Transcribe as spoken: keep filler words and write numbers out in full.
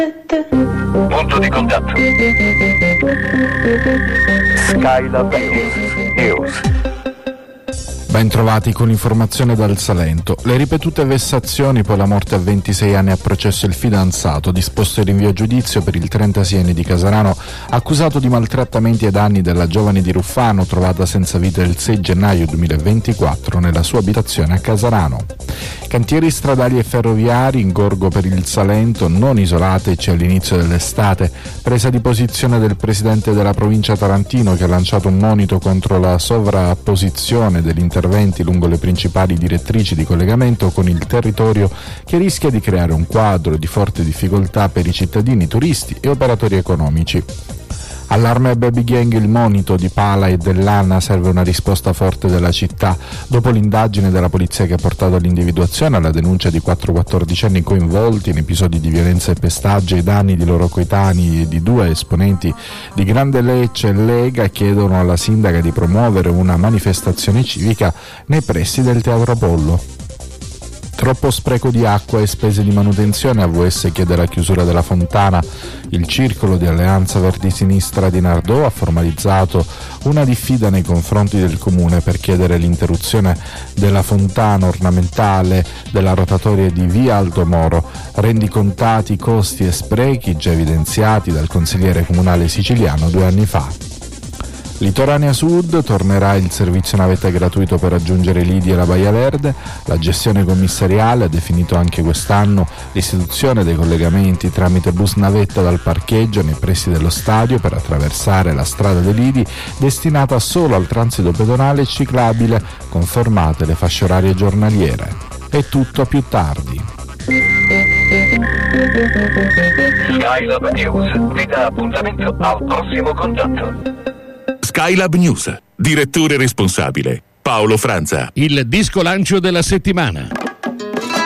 Punto di contatto. Skylab News. Ben trovati con l'informazione dal Salento. Le ripetute vessazioni, poi la morte a ventisei anni a processo il fidanzato, disposto il rinvio a giudizio per il trentaseienne di Casarano, accusato di maltrattamenti ai danni della giovane di Ruffano, trovata senza vita il sei gennaio duemilaventiquattro nella sua abitazione a Casarano. Cantieri stradali e ferroviari in gorgo per il Salento, non isolateci all'inizio dell'estate. Presa di posizione del presidente della provincia Tarantino, che ha lanciato un monito contro la sovrapposizione degli interventi lungo le principali direttrici di collegamento con il territorio, che rischia di creare un quadro di forte difficoltà per i cittadini, turisti e operatori economici. Allarme a baby gang, il monito di Pala e dell'Anna, serve una risposta forte della città. Dopo l'indagine della polizia che ha portato all'individuazione e alla denuncia di quattro quattordicenni coinvolti in episodi di violenza e pestaggio ai danni di loro coetanei e di due esponenti di Grande Lecce e Lega, chiedono alla sindaca di promuovere una manifestazione civica nei pressi del Teatro Apollo. Troppo spreco di acqua e spese di manutenzione, A V S chiede la chiusura della fontana. Il circolo di Alleanza Verdi-Sinistra di Nardò ha formalizzato una diffida nei confronti del comune per chiedere l'interruzione della fontana ornamentale della rotatoria di via Alto Moro. Rendicontati costi e sprechi già evidenziati dal consigliere comunale siciliano due anni fa. Litoranea Sud, tornerà il servizio navette gratuito per raggiungere Lidi e la Baia Verde. La gestione commissariale ha definito anche quest'anno l'istituzione dei collegamenti tramite bus navetta dal parcheggio nei pressi dello stadio per attraversare la strada dei Lidi, destinata solo al transito pedonale e ciclabile, confermate le fasce orarie giornaliere. È tutto, a più tardi. Skylab News vi dà appuntamento al prossimo contatto. Skylab News, direttore responsabile Paolo Franza. Il disco lancio della settimana.